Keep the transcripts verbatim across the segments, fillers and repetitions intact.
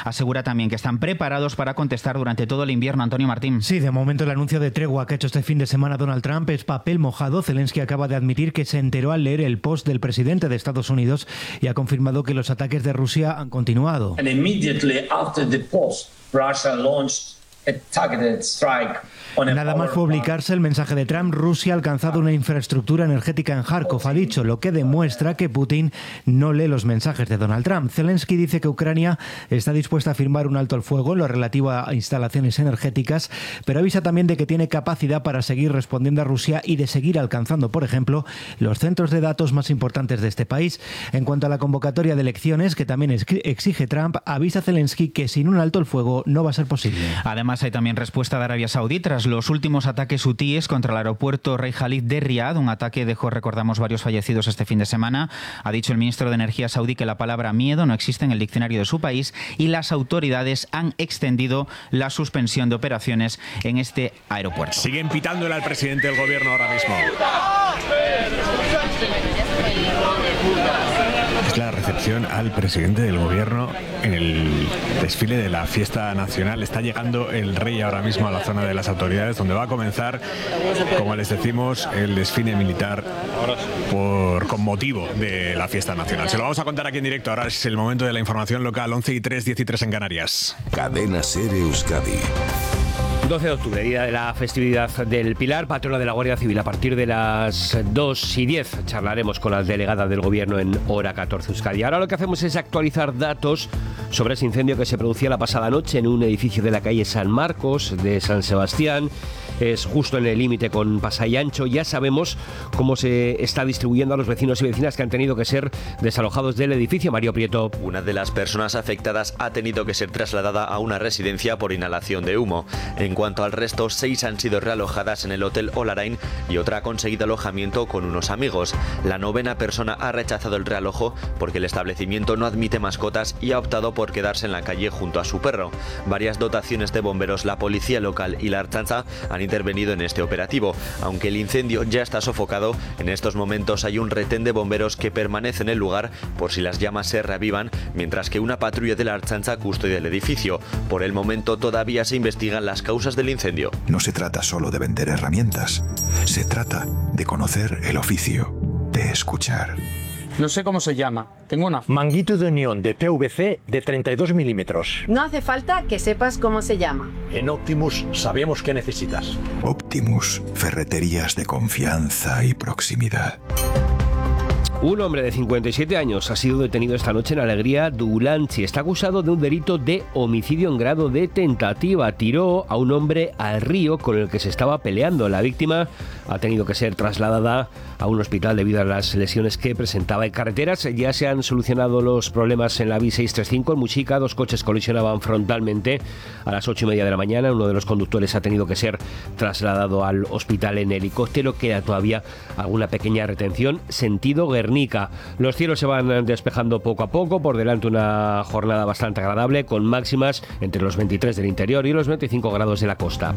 asegura también que están preparados para contestar durante todo el invierno. Antonio Martín. Sí, de momento el anuncio de tregua que ha hecho este fin de semana Donald Trump es papel mojado. Zelensky acaba de admitir que se enteró al leer el post del presidente de Estados Unidos y ha confirmado que los ataques de Rusia han continuado. And immediately after the post, Russia launched a targeted strike. Nada más publicarse el mensaje de Trump, Rusia ha alcanzado una infraestructura energética en Kharkov, ha dicho, lo que demuestra que Putin no lee los mensajes de Donald Trump. Zelensky dice que Ucrania está dispuesta a firmar un alto el fuego en lo relativo a instalaciones energéticas, pero avisa también de que tiene capacidad para seguir respondiendo a Rusia y de seguir alcanzando, por ejemplo, los centros de datos más importantes de este país. En cuanto a la convocatoria de elecciones, que también exige Trump, avisa Zelensky que sin un alto el fuego no va a ser posible. Además, hay también respuesta de Arabia Saudí tras los últimos ataques hutíes contra el aeropuerto Rey Khalid de Riad. Un ataque dejó, recordamos, varios fallecidos este fin de semana. Ha dicho el ministro de Energía saudí que la palabra miedo no existe en el diccionario de su país y las autoridades han extendido la suspensión de operaciones en este aeropuerto. Siguen pitándole al presidente del gobierno ahora mismo. Es la recepción al presidente del gobierno en el desfile de la fiesta nacional. Está llegando el rey ahora mismo a la zona de las autoridades, donde va a comenzar, como les decimos, el desfile militar por, con motivo de la fiesta nacional. Se lo vamos a contar aquí en directo. Ahora es el momento de la información local. once y tres, diez y tres en Canarias. Cadena SER Euskadi. doce de octubre, día de la festividad del Pilar, patrona de la Guardia Civil. A partir de las dos y diez charlaremos con la delegada del Gobierno en Hora catorce Euskadi. Ahora lo que hacemos es actualizar datos sobre ese incendio que se producía la pasada noche en un edificio de la calle San Marcos de San Sebastián. Es justo en el límite con Pasai Ancho. Ya sabemos cómo se está distribuyendo a los vecinos y vecinas que han tenido que ser desalojados del edificio. Mario Prieto. Una de las personas afectadas ha tenido que ser trasladada a una residencia por inhalación de humo. En cuanto al resto, seis han sido realojadas en el Hotel Olarain y otra ha conseguido alojamiento con unos amigos. La novena persona ha rechazado el realojo porque el establecimiento no admite mascotas y ha optado por quedarse en la calle junto a su perro. Varias dotaciones de bomberos, la policía local y la Ertzaintza han intervenido en este operativo. Aunque el incendio ya está sofocado, en estos momentos hay un retén de bomberos que permanece en el lugar por si las llamas se reavivan, mientras que una patrulla de la Ertzaintza custodia el edificio. Por el momento todavía se investigan las causas del incendio. No se trata solo de vender herramientas, se trata de conocer el oficio, de escuchar. No sé cómo se llama. Tengo una... Manguito de unión de P V C de treinta y dos milímetros. No hace falta que sepas cómo se llama. En Optimus sabemos qué necesitas. Optimus, ferreterías de confianza y proximidad. Un hombre de cincuenta y siete años ha sido detenido esta noche en Alegría Doulanchi. Está acusado de un delito de homicidio en grado de tentativa. Tiró a un hombre al río con el que se estaba peleando. La víctima ha tenido que ser trasladada a un hospital debido a las lesiones que presentaba. En carreteras ya se han solucionado los problemas en la B seiscientos treinta y cinco. En Muxica, dos coches colisionaban frontalmente a las ocho y media de la mañana. Uno de los conductores ha tenido que ser trasladado al hospital en helicóptero. Queda todavía alguna pequeña retención. Sentido Guernica. Los cielos se van despejando poco a poco. Por delante una jornada bastante agradable, con máximas entre los veintitrés del interior y los veinticinco grados de la costa.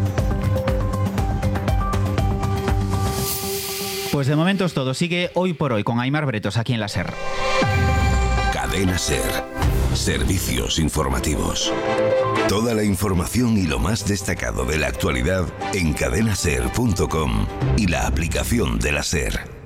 Pues de momento es todo. Sigue Hoy por Hoy con Aimar Bretos aquí en la SER. Cadena SER. Servicios informativos. Toda la información y lo más destacado de la actualidad en cadena ser punto com y la aplicación de la SER.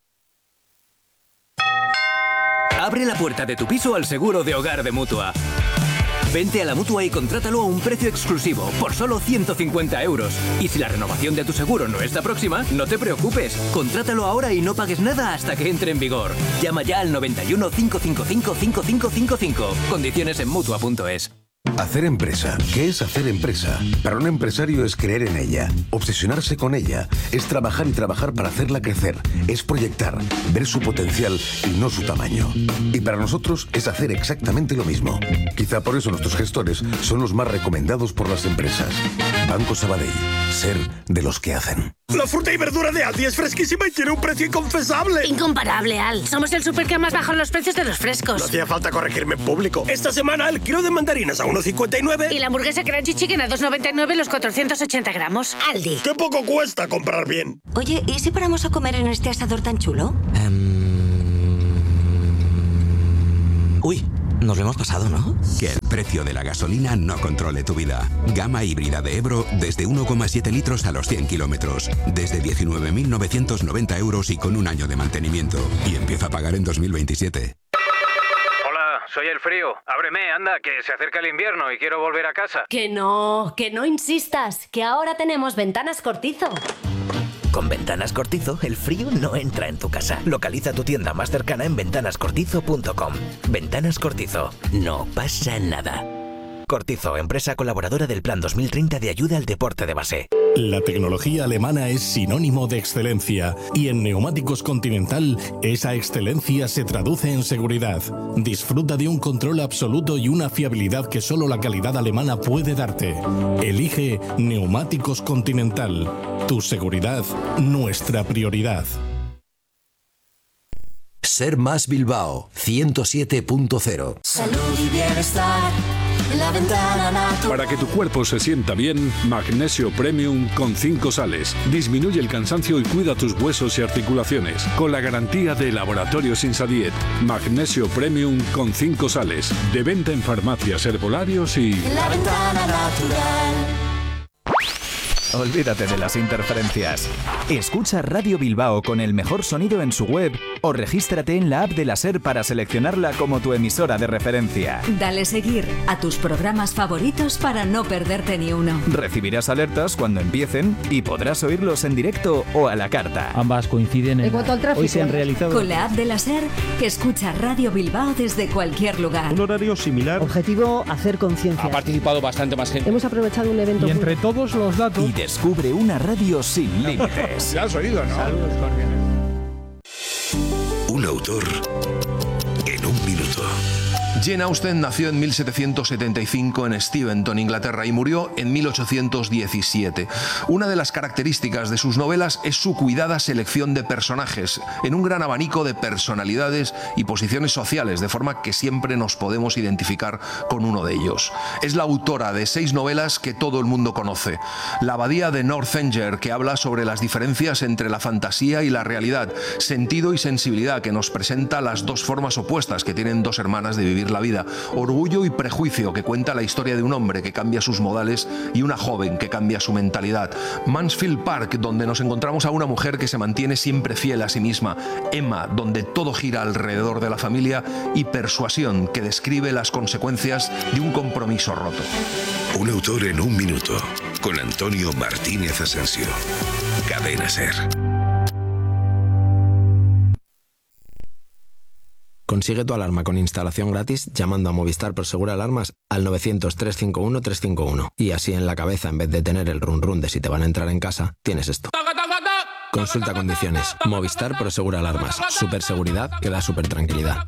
Abre la puerta de tu piso al seguro de hogar de Mutua. Vente a la Mutua y contrátalo a un precio exclusivo, por solo ciento cincuenta euros. Y si la renovación de tu seguro no está próxima, no te preocupes. Contrátalo ahora y no pagues nada hasta que entre en vigor. Llama ya al noventa y uno, cincuecientos cincuenta y cinco, cinco cinco cinco. Condiciones en Mutua punto es. Hacer empresa. ¿Qué es hacer empresa? Para un empresario es creer en ella, obsesionarse con ella, es trabajar y trabajar para hacerla crecer, es proyectar, ver su potencial y no su tamaño. Y para nosotros es hacer exactamente lo mismo. Quizá por eso nuestros gestores son los más recomendados por las empresas. Banco Sabadell. Ser de los que hacen. La fruta y verdura de Aldi es fresquísima y tiene un precio inconfesable. Incomparable, Al. Somos el súper que más bajan los precios de los frescos. No hacía falta corregirme en público. Esta semana el kilo de mandarinas a uno cincuenta y nueve. Y la hamburguesa Crunchy Chicken a dos noventa y nueve los cuatrocientos ochenta gramos. Aldi. ¡Qué poco cuesta comprar bien! Oye, ¿y si paramos a comer en este asador tan chulo? Um... Uy, Nos lo hemos pasado, ¿no? Que el precio de la gasolina no controle tu vida. Gama híbrida de Ebro desde uno coma siete litros a los cien kilómetros. Desde diecinueve mil novecientos noventa euros y con un año de mantenimiento. Y empieza a pagar en dos mil veintisiete. Hola, soy el frío. Ábreme, anda, que se acerca el invierno y quiero volver a casa. Que no, que no insistas, que ahora tenemos Ventanas Cortizo. Con Ventanas Cortizo, el frío no entra en tu casa. Localiza tu tienda más cercana en ventanas cortizo punto com. Ventanas Cortizo. No pasa nada. Cortizo, empresa colaboradora del Plan dos mil treinta de ayuda al deporte de base. La tecnología alemana es sinónimo de excelencia y en Neumáticos Continental esa excelencia se traduce en seguridad. Disfruta de un control absoluto y una fiabilidad que solo la calidad alemana puede darte. Elige Neumáticos Continental. Tu seguridad, nuestra prioridad. Ser Más Bilbao, ciento siete punto cero. Salud y bienestar. La Ventana Natural. Para que tu cuerpo se sienta bien, Magnesio Premium con cinco sales. Disminuye el cansancio y cuida tus huesos y articulaciones. Con la garantía de Laboratorios Insadiet. Magnesio Premium con cinco sales. De venta en farmacias, herbolarios y... La Ventana Natural. Olvídate de las interferencias. Escucha Radio Bilbao con el mejor sonido en su web o regístrate en la app de la SER para seleccionarla como tu emisora de referencia. Dale seguir a tus programas favoritos para no perderte ni uno. Recibirás alertas cuando empiecen y podrás oírlos en directo o a la carta. Ambas coinciden en... En cuanto al tráfico, hoy se han realizado... Con la app de la SER, que escucha Radio Bilbao desde cualquier lugar. Un horario similar. Objetivo, hacer conciencia. Ha participado bastante más gente. Hemos aprovechado un evento... Y entre todos los datos... Y descubre una radio sin límites. Ya has oído, ¿no? Saludos cordiales. Un autor en un minuto. Jane Austen nació en mil setecientos setenta y cinco en Steventon, Inglaterra, y murió en mil ochocientos diecisiete. Una de las características de sus novelas es su cuidada selección de personajes, en un gran abanico de personalidades y posiciones sociales, de forma que siempre nos podemos identificar con uno de ellos. Es la autora de seis novelas que todo el mundo conoce. La abadía de Northanger, que habla sobre las diferencias entre la fantasía y la realidad. Sentido y sensibilidad, que nos presenta las dos formas opuestas que tienen dos hermanas de vivir la vida. Orgullo y prejuicio, que cuenta la historia de un hombre que cambia sus modales y una joven que cambia su mentalidad. Mansfield Park, donde nos encontramos a una mujer que se mantiene siempre fiel a sí misma. Emma, donde todo gira alrededor de la familia. Y Persuasión, que describe las consecuencias de un compromiso roto. Un autor en un minuto, con Antonio Martínez Asensio. Cadena SER. Consigue tu alarma con instalación gratis llamando a Movistar Prosegur Alarmas al novecientos, trescientos cincuenta y uno, trescientos cincuenta y uno. Y así en la cabeza, en vez de tener el run run de si te van a entrar en casa, tienes esto. Consulta condiciones. Movistar Prosegur Alarmas. Super seguridad que da super tranquilidad.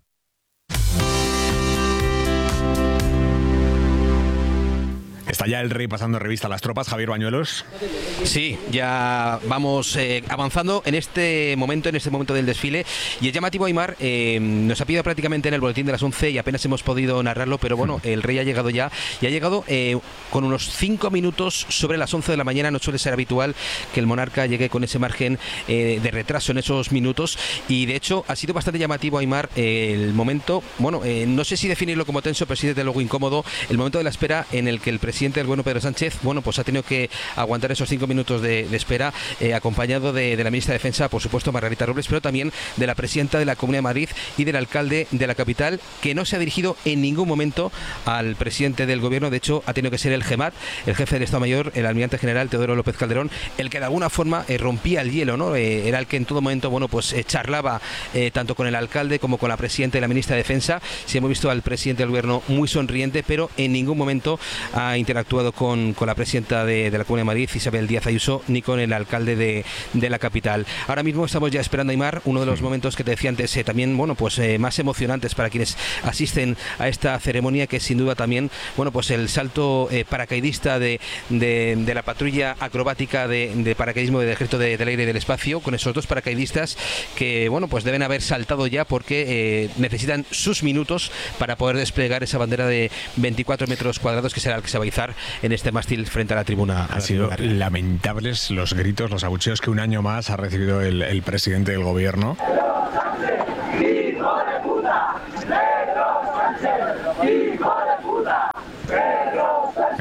¿Está ya el rey pasando revista a las tropas, Javier Bañuelos? Sí, ya vamos eh, avanzando en este momento, en este momento del desfile. Y es llamativo, Aimar, eh, nos ha pedido prácticamente en el boletín de las once y apenas hemos podido narrarlo, pero bueno, el rey ha llegado ya y ha llegado eh, con unos cinco minutos sobre las once de la mañana. No suele ser habitual que el monarca llegue con ese margen eh, de retraso en esos minutos, y de hecho ha sido bastante llamativo, Aimar, eh, el momento, bueno, eh, no sé si definirlo como tenso, pero sí desde luego incómodo, el momento de la espera en el que el presidente el bueno Pedro Sánchez, bueno, pues ha tenido que aguantar esos cinco minutos de, de espera, eh, acompañado de, de la ministra de Defensa, por supuesto, Margarita Robles, pero también de la presidenta de la Comunidad de Madrid y del alcalde de la capital, que no se ha dirigido en ningún momento al presidente del gobierno. De hecho, ha tenido que ser el GEMAT, el jefe del Estado Mayor, el almirante general Teodoro López Calderón, el que de alguna forma eh, rompía el hielo, ¿no? Eh, era el que en todo momento, bueno, pues eh, charlaba eh, tanto con el alcalde como con la presidenta y la ministra de Defensa. Sí hemos visto al presidente del gobierno muy sonriente, pero en ningún momento ha interactuado con, con la presidenta de, de la Comunidad de Madrid, Isabel Díaz Ayuso, ni con el alcalde de, de la capital. Ahora mismo estamos ya esperando, Aimar, uno de los momentos que te decía antes, eh, también, bueno, pues eh, más emocionantes para quienes asisten a esta ceremonia, que es sin duda también, bueno, pues el salto eh, paracaidista de, de, de la patrulla acrobática de, de paracaidismo del Ejército de, del Aire y del Espacio, con esos dos paracaidistas que, bueno, pues deben haber saltado ya porque eh, necesitan sus minutos para poder desplegar esa bandera de veinticuatro metros cuadrados, que será el que se va a izar en este mástil frente a la tribuna. Han sido lamentables los gritos, los abucheos que un año más ha recibido el, el presidente del gobierno. ¡Hijo de puta! ¡Pedro Sánchez!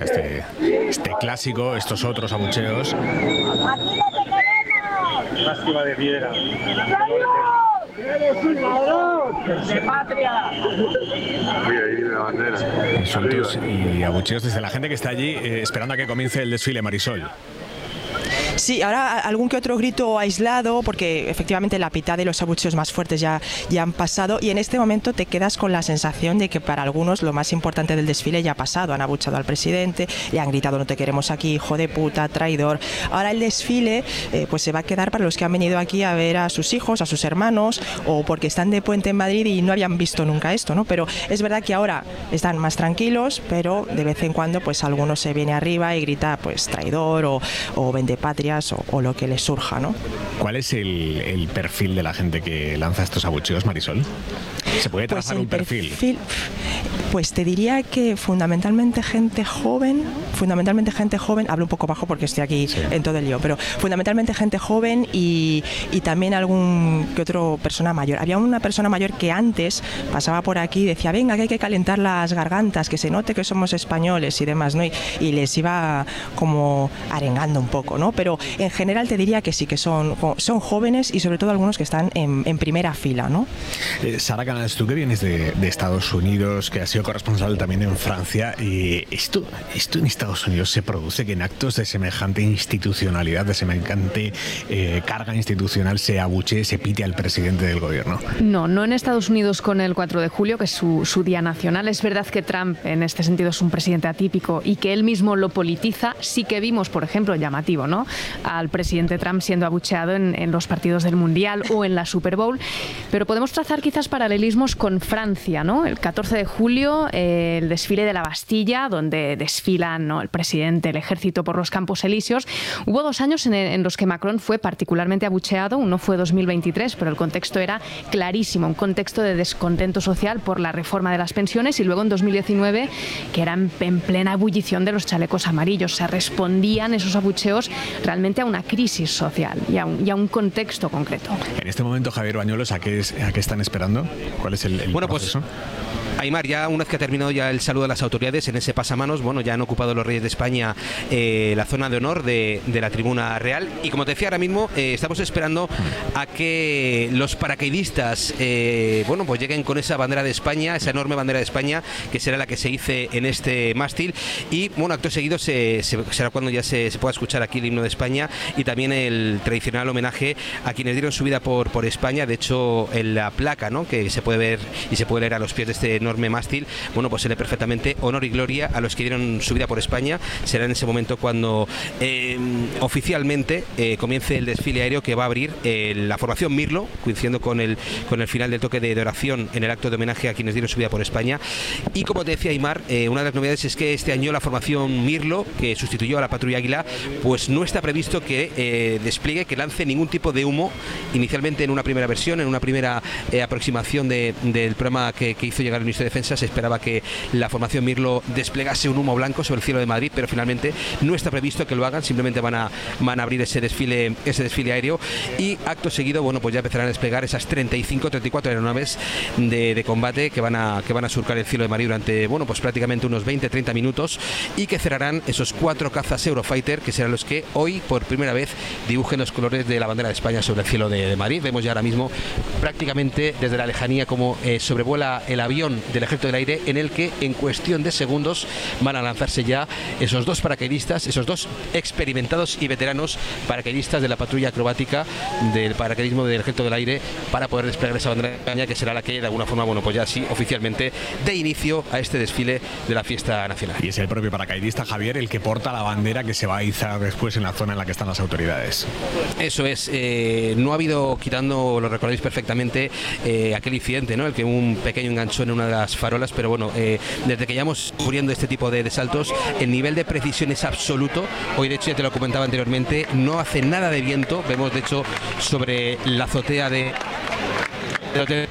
este, este clásico, estos otros abucheos. Lástima de Piedra. ¡Eres un ladrón! ¡De patria! Voy a ir de la bandera. Insultos y abucheos desde la gente que está allí eh, esperando a que comience el desfile, Marisol. Sí, ahora algún que otro grito aislado, porque efectivamente la pitad de los abucheos más fuertes ya, ya han pasado, y en este momento te quedas con la sensación de que para algunos lo más importante del desfile ya ha pasado. Han abucheado al presidente, le han gritado no te queremos aquí, hijo de puta, traidor. Ahora el desfile eh, pues se va a quedar para los que han venido aquí a ver a sus hijos, a sus hermanos, o porque están de puente en Madrid y no habían visto nunca esto, ¿no? Pero es verdad que ahora están más tranquilos, pero de vez en cuando pues alguno se viene arriba y grita pues traidor o, o vendepatria O, o lo que les surja, ¿no? ¿Cuál es el, el perfil de la gente que lanza estos abucheos, Marisol? ¿Se puede trazar pues un perfil? perfil? Pues te diría que fundamentalmente gente joven, fundamentalmente gente joven, hablo un poco bajo porque estoy aquí sí. en todo el lío, pero fundamentalmente gente joven y, y también algún que otro persona mayor. Había una persona mayor que antes pasaba por aquí y decía, venga, que hay que calentar las gargantas, que se note que somos españoles y demás, ¿no? Y, y les iba como arengando un poco, ¿no? Pero en general te diría que sí, que son, son jóvenes y sobre todo algunos que están en, en primera fila, ¿no? Eh, Sara Canales, tú que vienes de, de Estados Unidos, que has sido corresponsal también en Francia, y esto, esto en Estados Unidos se produce, que en actos de semejante institucionalidad, de semejante eh, carga institucional se abuchee, se pite al presidente del gobierno. No, no en Estados Unidos con el cuatro de julio, que es su, su día nacional. Es verdad que Trump en este sentido es un presidente atípico y que él mismo lo politiza. Sí que vimos, por ejemplo, llamativo, ¿no?, al presidente Trump siendo abucheado en, en los partidos del Mundial o en la Super Bowl, pero podemos trazar quizás paralelismos con Francia, ¿no? El catorce de julio, eh, el desfile de la Bastilla, donde desfilan, ¿no?, el presidente, el ejército por los Campos Elíseos. Hubo dos años en, en los que Macron fue particularmente abucheado, uno fue dos mil veintitrés, pero el contexto era clarísimo, un contexto de descontento social por la reforma de las pensiones, y luego en dos mil diecinueve, que era en, en plena ebullición de los chalecos amarillos. Se respondían esos abucheos realmente a una crisis social y a un, y a un contexto concreto. En este momento, Javier Bañuelos, ¿a qué, es, a qué están esperando? ¿Cuál es el, el bueno, proceso? Pues Aimar, ya una vez que ha terminado ya el saludo a las autoridades en ese pasamanos, bueno, ya han ocupado los Reyes de España eh, la zona de honor de, de la tribuna real, y como te decía ahora mismo, eh, estamos esperando a que los paracaidistas eh, bueno, pues lleguen con esa bandera de España, esa enorme bandera de España, que será la que se hice en este mástil, y bueno, acto seguido se, se, será cuando ya se, se pueda escuchar aquí el himno de España y también el tradicional homenaje a quienes dieron su vida por, por España. De hecho, en la placa, ¿no?, que se puede ver y se puede leer a los pies de este enorme mástil, bueno, pues se lee perfectamente honor y gloria a los que dieron su vida por España. Será en ese momento cuando eh, oficialmente eh, comience el desfile aéreo, que va a abrir eh, la formación Mirlo, coincidiendo con el, con el final del toque de, de oración en el acto de homenaje a quienes dieron su vida por España. Y como te decía, Aimar, eh, una de las novedades es que este año la formación Mirlo, que sustituyó a la Patrulla Águila, pues no está previsto que eh, despliegue, que lance ningún tipo de humo. Inicialmente, en una primera versión, en una primera eh, aproximación de, del programa que, que hizo llegar el ministro de Defensa, se esperaba que la formación Mirlo desplegase un humo blanco sobre el cielo de Madrid, pero finalmente no está previsto que lo hagan. Simplemente van a, van a abrir ese desfile, ese desfile aéreo, y acto seguido, bueno, pues ya empezarán a desplegar esas treinta y cinco, treinta y cuatro aeronaves de, de combate que van a que van a surcar el cielo de Madrid durante, bueno, pues prácticamente unos veinte, treinta minutos, y que cerrarán esos cuatro cazas Eurofighter, que serán los que hoy por primera vez dibujen los colores de la bandera de España sobre el cielo de, de Madrid. Vemos ya ahora mismo prácticamente desde la lejanía como eh, sobrevuela el avión del Ejército del Aire, en el que en cuestión de segundos van a lanzarse ya esos dos paracaidistas, esos dos experimentados y veteranos paracaidistas de la patrulla acrobática del paracaidismo del Ejército del Aire, para poder desplegar esa bandera de España, que será la que de alguna forma, bueno, pues ya sí, oficialmente dé inicio a este desfile de la fiesta nacional. Y es el propio paracaidista, Javier, el que porta la bandera que se va a izar después en la zona en la que están las autoridades. Eso es, eh, no ha habido, quitando, lo recordáis perfectamente, eh, aquel incidente, ¿no?, el que hubo un pequeño enganchón en una de las farolas, pero bueno, eh, desde que llevamos cubriendo este tipo de, de saltos, el nivel de precisión es absoluto. Hoy, de hecho, ya te lo comentaba anteriormente, no hace nada de viento. Vemos, de hecho, sobre la azotea de, de, de, de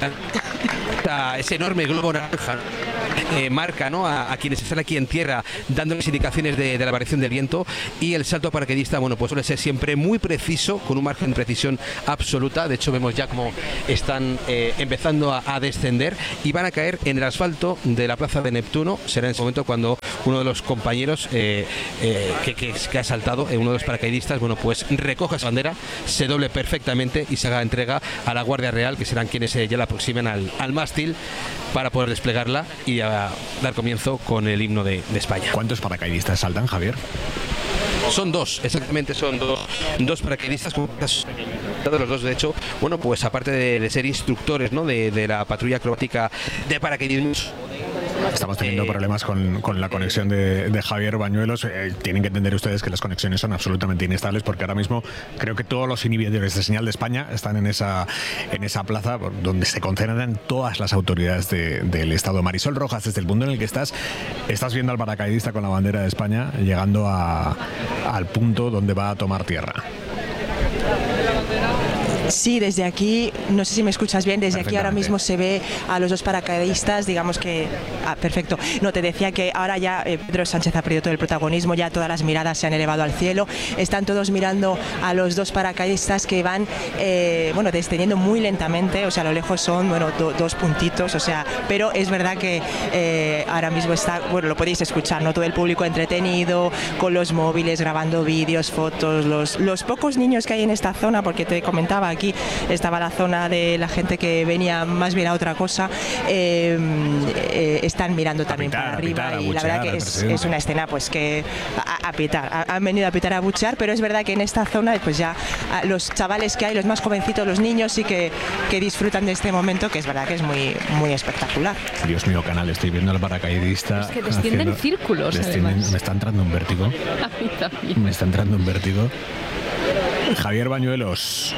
ese enorme globo naranja, eh, marca, ¿no?, a, a quienes están aquí en tierra, dándoles indicaciones de, de la variación del viento. Y el salto paracaidista, bueno, pues suele ser siempre muy preciso, con un margen de precisión absoluta. De hecho, vemos ya cómo están eh, empezando a, a descender y van a caer en el asfalto de la plaza de Neptuno. Será en ese momento cuando uno de los compañeros eh, eh, que, que, que ha saltado, eh, uno de los paracaidistas, bueno, pues recoja esa bandera, se doble perfectamente y se haga entrega a la Guardia Real, que serán quienes eh, ya la aproximen al, al mástil para poder desplegarla y a dar comienzo con el himno de, de España. ¿Cuántos paracaidistas saltan, Javier? Son dos, exactamente, son dos, dos paracaidistas, de los dos, de hecho, bueno, pues aparte de, de ser instructores, ¿no?, de, de la patrulla acrobática de paracaidismo. Estamos teniendo eh, problemas con, con la conexión de, de Javier Bañuelos. Eh, tienen que entender ustedes que las conexiones son absolutamente inestables, porque ahora mismo creo que todos los inhibidores de señal de España están en esa, en esa plaza donde se concentran todas las autoridades de, del Estado. Marisol Rojas, desde el punto en el que estás, estás viendo al paracaidista con la bandera de España llegando a, al punto donde va a tomar tierra. Sí, desde aquí, no sé si me escuchas bien, desde aquí ahora mismo se ve a los dos paracaidistas, digamos que... Ah, perfecto. No, te decía que ahora ya eh, Pedro Sánchez ha perdido todo el protagonismo, ya todas las miradas se han elevado al cielo, están todos mirando a los dos paracaidistas que van, eh, bueno, descendiendo muy lentamente, o sea, a lo lejos son, bueno, do, dos puntitos, o sea, pero es verdad que eh, ahora mismo está, bueno, lo podéis escuchar, ¿no? Todo el público entretenido, con los móviles, grabando vídeos, fotos, los, los pocos niños que hay en esta zona, porque te comentaba, aquí estaba la zona de la gente que venía más bien a otra cosa, eh, eh, están mirando también pitar, para arriba pitar, y la verdad que es, es una escena pues que a, a pitar, a, han venido a pitar, a buchear, pero es verdad que en esta zona pues ya los chavales que hay, los más jovencitos, los niños sí que, que disfrutan de este momento, que es verdad que es muy, muy espectacular. Dios mío, canal, estoy viendo al paracaidista. Es que descienden en círculos, descienden, me está entrando un vértigo. A mí también. Me está entrando un vértigo. Javier Bañuelos.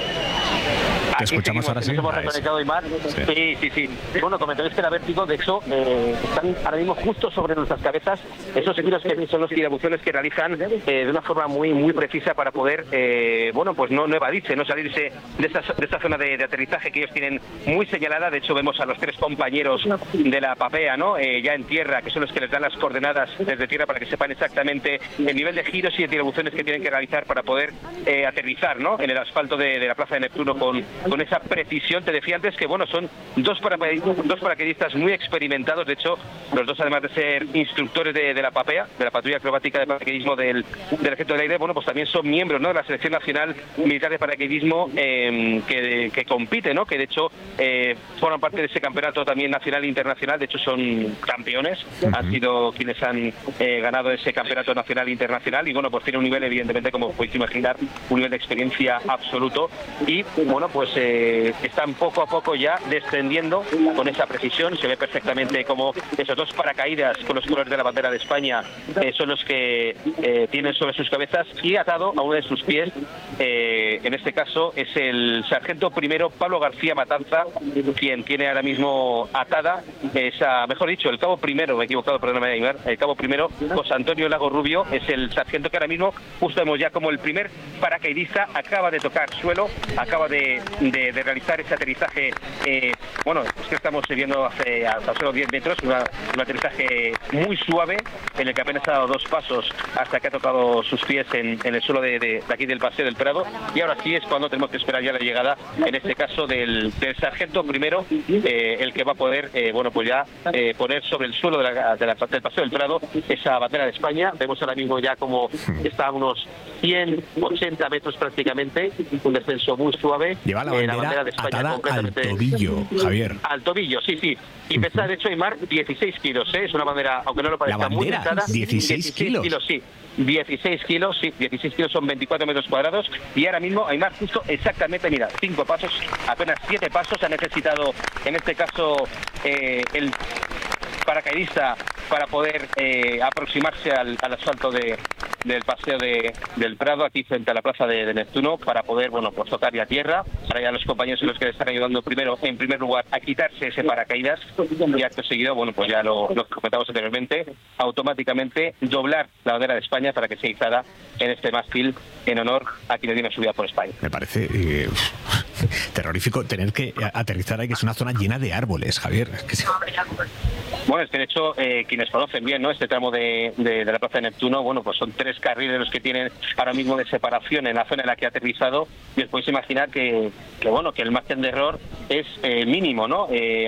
¿Te escuchamos ahora sí? Hemos reconectado, Aymar. Sí, sí, sí. Bueno, comentáis que era vértigo, de hecho, eh, están ahora mismo justo sobre nuestras cabezas esos giros que son los tirabuciones que realizan eh, de una forma muy muy precisa para poder, eh, bueno, pues no, no evadirse, no salirse de esta, de esta zona de, de aterrizaje que ellos tienen muy señalada. De hecho, vemos a los tres compañeros de la Papea, ¿no? Eh, ya en tierra, que son los que les dan las coordenadas desde tierra para que sepan exactamente el nivel de giros y de tirabuciones que tienen que realizar para poder eh, aterrizar, ¿no?, en el asfalto de, de la Plaza de Neptuno con con esa precisión. Te decía antes que, bueno, son dos paracaidistas, dos paracaidistas muy experimentados. De hecho, los dos, además de ser instructores de, de la Papea, de la patrulla acrobática de paracaidismo del, del Ejército del Aire, bueno, pues también son miembros, ¿no?, de la Selección Nacional Militar de Paracaidismo eh, que, que compite, ¿no?, que de hecho eh, forman parte de ese campeonato también nacional e internacional. De hecho, son campeones, uh-huh. han sido quienes han eh, ganado ese campeonato nacional e internacional y, bueno, pues tiene un nivel, evidentemente, como podéis imaginar, un nivel de experiencia absoluto y, bueno, pues eh, están poco a poco ya descendiendo con esa precisión. Se ve perfectamente como esos dos paracaídas con los colores de la bandera de España eh, son los que eh, tienen sobre sus cabezas y atado a uno de sus pies, eh, en este caso es el sargento primero Pablo García Matanza, quien tiene ahora mismo atada esa, mejor dicho, el cabo primero, me he equivocado, perdóname, Aymar, el cabo primero, José Antonio Lago Rubio, es el sargento que ahora mismo, justo vemos ya como el primer paracaidista acaba de tocar suelo, acaba de, de, de realizar ese aterrizaje, eh, bueno, es que estamos viendo hace a solo diez metros, una, un aterrizaje muy suave, en el que apenas ha dado dos pasos hasta que ha tocado sus pies en, en el suelo de, de, de aquí del Paseo del Prado, y ahora sí es cuando tenemos que esperar ya la llegada, en este caso del, del sargento primero, eh, el que va a poder, eh, bueno, pues ya eh, poner sobre el suelo de la, de la, del Paseo del Prado esa bandera de España. Vemos ahora mismo ya como está a unos ciento ochenta metros prácticamente, un descenso muy suave. Lleva la bandera, eh, la bandera de España atada completamente al tobillo, Javier. Al tobillo, sí, sí. Y pesa, de hecho, Aymar, dieciséis kilos, ¿eh? Es una bandera, aunque no lo parezca, muy pesada. dieciséis kilos. kilos, sí. dieciséis kilos, sí, dieciséis kilos son veinticuatro metros cuadrados y ahora mismo Aymar justo exactamente, mira, cinco pasos, apenas siete pasos ha necesitado en este caso eh, el paracaidista para poder eh, aproximarse al, al asfalto de, del Paseo de, del Prado, aquí frente a la Plaza de, de Neptuno, para poder, bueno, pues tocar ya tierra. Ahora ya los compañeros son los que le están ayudando primero, en primer lugar, a quitarse ese paracaídas y acto seguido, bueno, pues ya lo, lo comentamos anteriormente, automáticamente doblar la bandera de España para que sea izada en este mástil en honor a quienes dieron su vida por España. Me parece eh, terrorífico tener que aterrizar ahí, que es una zona llena de árboles, Javier. Es que sí. Bueno, es que de hecho, eh, quienes conocen bien, ¿no?, este tramo de, de, de la Plaza de Neptuno, bueno, pues son tres carriles los que tienen ahora mismo de separación en la zona en la que ha aterrizado, y os podéis imaginar que, que bueno, que el margen de error es eh, mínimo, ¿no? Eh,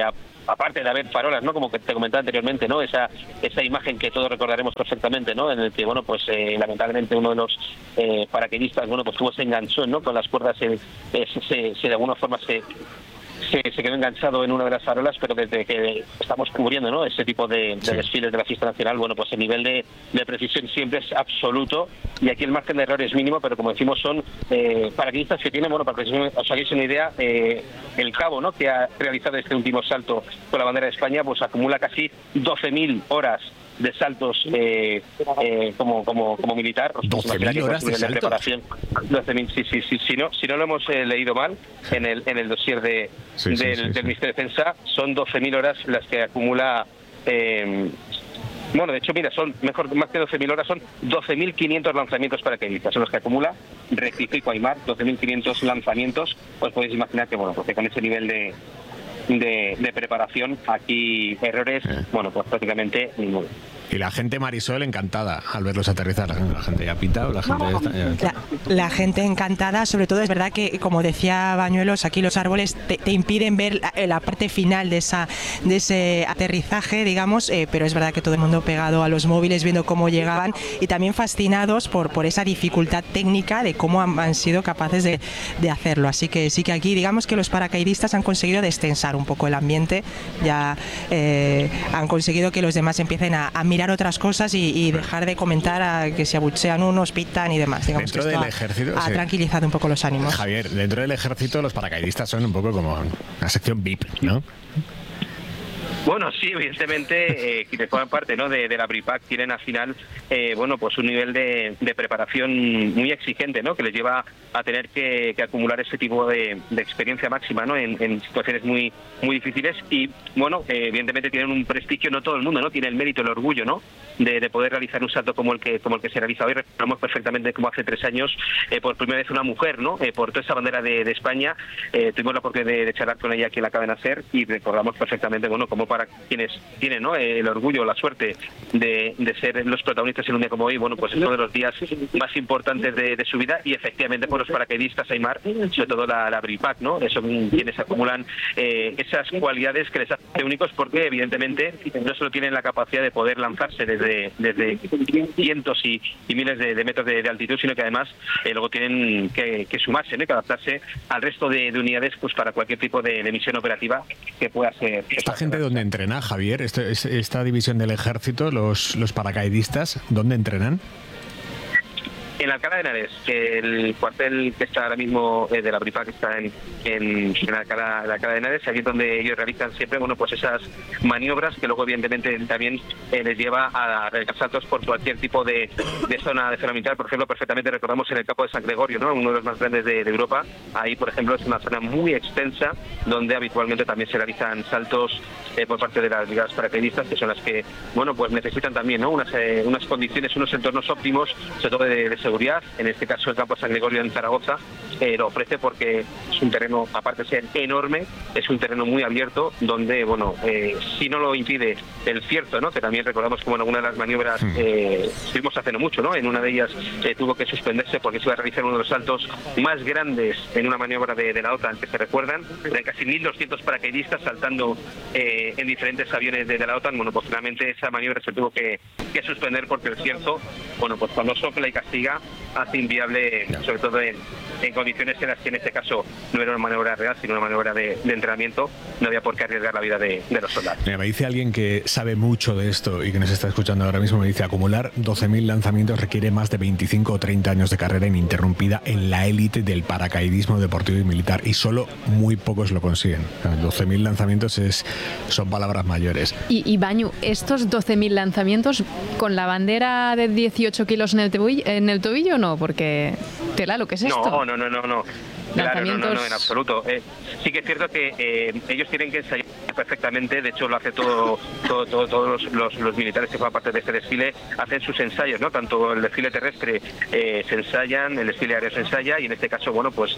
aparte de haber farolas, ¿no? Como que te comentaba anteriormente, ¿no? Esa esa imagen que todos recordaremos perfectamente, ¿no? En el que, bueno, pues eh, lamentablemente uno de los eh, paracaidistas, bueno, pues tuvo ese enganchón, ¿no? Con las cuerdas, se, se, se, se de alguna forma se Se, se quedó enganchado en una de las farolas, pero desde que estamos cubriendo, ¿no? Ese tipo de, de sí. desfiles de la fiesta nacional, bueno, pues el nivel de, de precisión siempre es absoluto, y aquí el margen de error es mínimo, pero como decimos, son eh, paracaidistas que tienen, bueno, para que os hagáis una idea, eh, el cabo, ¿no? Que ha realizado este último salto con la bandera de España, pues acumula casi doce mil horas de saltos eh, eh, como como como militar. doce mil horas de, de preparación. doce mil, sí, sí, sí, si no, si no lo hemos eh, leído mal en el en el dossier de, sí, del, sí, sí, del sí. Ministerio de Defensa, son doce mil horas las que acumula. Eh, bueno, de hecho, mira, son mejor más que doce mil horas, son doce mil quinientos lanzamientos paracaidistas, son los que acumula. Rectifico, Aimar, doce mil quinientos lanzamientos. Os podéis imaginar que, bueno, porque con ese nivel de De, de preparación, aquí errores, eh. bueno, pues prácticamente ninguno. Y la gente, Marisol, encantada al verlos aterrizar. La gente ya pitado, la gente ya está, ya... La, la gente encantada, sobre todo es verdad que, como decía Bañuelos, aquí los árboles te, te impiden ver la, la parte final de esa de ese aterrizaje, digamos, eh, pero es verdad que todo el mundo pegado a los móviles viendo cómo llegaban, y también fascinados por, por esa dificultad técnica de cómo han, han sido capaces de, de hacerlo. Así que sí que aquí, digamos que los paracaidistas han conseguido destensar un poco el ambiente, ya eh, han conseguido que los demás empiecen a, a mirar otras cosas y, y dejar de comentar a que se abuchean unos, pitan y demás. Digamos dentro que del ha, ejército ha sí. tranquilizado un poco los ánimos. Javier, dentro del ejército los paracaidistas son un poco como una sección V I P, ¿no? Bueno, sí, evidentemente eh, quienes forman parte, ¿no? de, de la BRIPAC tienen al final eh, bueno, pues un nivel de, de preparación muy exigente, ¿no? Que les lleva a tener que, que acumular ese tipo de, de experiencia máxima, ¿no? En, en situaciones muy muy difíciles, y bueno, eh, evidentemente tienen un prestigio, no todo el mundo, ¿no? Tiene el mérito, el orgullo, ¿no? De, de poder realizar un salto como el que como el que se realiza hoy. Recordamos perfectamente como hace tres años eh, por primera vez una mujer, ¿no? Eh, portó esa bandera de, de España. Eh, tuvimos la oportunidad de, de charlar con ella aquí en la Cadena SER, y recordamos perfectamente, bueno, como para quienes tienen, ¿no? el orgullo, la suerte de, de ser los protagonistas en un día como hoy, bueno, pues es uno de los días más importantes de, de su vida, y efectivamente por los paracaidistas, Aimar, sobre todo la, la BRIPAC, ¿no? Son quienes acumulan eh, esas cualidades que les hacen únicos, porque evidentemente no solo tienen la capacidad de poder lanzarse desde, desde cientos y, y miles de, de metros de, de altitud, sino que además eh, luego tienen que, que sumarse, ¿no? Que adaptarse al resto de, de unidades, pues para cualquier tipo de, de misión operativa que pueda ser. ¿Esta gente dónde entrena, Javier? Esta, esta división del ejército, los, los paracaidistas, ¿dónde entrenan? En Alcalá de Henares, el cuartel que está ahora mismo eh, de la BRIPAC está en, en, en Alcalá, en Alcalá de Henares, aquí es donde ellos realizan siempre, bueno, pues esas maniobras que luego evidentemente también eh, les lleva a realizar saltos por cualquier tipo de, de zona de zona militar. Por ejemplo, perfectamente recordamos en el campo de San Gregorio, ¿no? Uno de los más grandes de, de Europa. Ahí, por ejemplo, es una zona muy extensa donde habitualmente también se realizan saltos eh, por parte de las brigadas paracaidistas, que son las que, bueno, pues necesitan también, ¿no? Unas, eh, unas condiciones, unos entornos óptimos, sobre todo de, de seguridad. En este caso el campo de San Gregorio en Zaragoza eh, lo ofrece porque es un terreno, aparte de ser enorme, es un terreno muy abierto donde, bueno, eh, si no lo impide el cierzo, ¿no? Que también recordamos como en alguna de las maniobras eh, estuvimos haciendo mucho, ¿no? En una de ellas eh, tuvo que suspenderse porque se iba a realizar uno de los saltos más grandes en una maniobra de, de la OTAN, que se recuerdan, de casi mil doscientos paracaidistas saltando eh, en diferentes aviones de, de la OTAN. Bueno, pues finalmente esa maniobra se tuvo que, que suspender porque el cierzo, bueno, pues cuando sopla y castiga hace inviable, sobre todo en, en condiciones en las que en este caso no era una maniobra real, sino una maniobra de, de entrenamiento. No había por qué arriesgar la vida de, de los soldados. Mira, me dice alguien que sabe mucho de esto y que nos está escuchando ahora mismo, me dice: acumular doce mil lanzamientos requiere más de veinticinco o treinta años de carrera ininterrumpida en la élite del paracaidismo deportivo y militar, y solo muy pocos lo consiguen. doce mil lanzamientos es, son palabras mayores. Y, y Bañu, estos doce mil lanzamientos con la bandera de dieciocho kilos en el tobillo, en el tobillo no, porque tela, lo que es esto. No, no, no, no, no. Claro, no, no, no, en absoluto. Eh, sí que es cierto que eh, ellos tienen que ensayar perfectamente, de hecho lo hace todo, todo, todo todos los, los, los militares que forman parte de este desfile, hacen sus ensayos, ¿no? Tanto el desfile terrestre eh, se ensayan, el desfile aéreo se ensaya, y en este caso, bueno, pues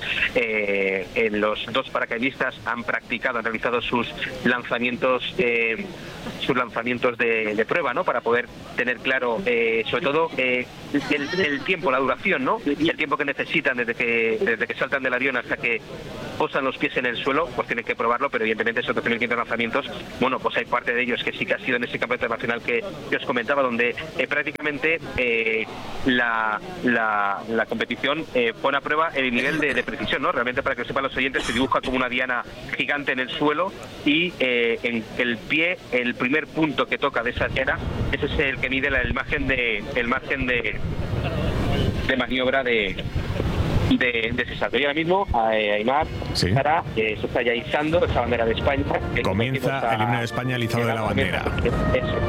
eh, en los dos paracaidistas han practicado, han realizado sus lanzamientos eh, sus lanzamientos de, de prueba, ¿no? Para poder tener claro, eh, sobre todo, eh, el, el tiempo, la duración, ¿no? El tiempo que necesitan desde que desde que saltan del avión avión hasta que posan los pies en el suelo, pues tienen que probarlo, pero evidentemente esos doce mil quinientos lanzamientos, bueno, pues hay parte de ellos que sí que ha sido en ese campeonato internacional que, que os comentaba, donde eh, prácticamente eh, la, la, la competición eh, pone a prueba el nivel de, de precisión, ¿no? Realmente, para que lo sepan los oyentes, se dibuja como una diana gigante en el suelo y eh, en el pie, el primer punto que toca de esa diana, ese es el que mide la, el margen de el margen de, de maniobra de de, de ese salto. Y ahora mismo eh, Aimar Sí. estará, eh, se está ya izando esa bandera de España. Comienza el himno de España, el izado de la bandera. Eso.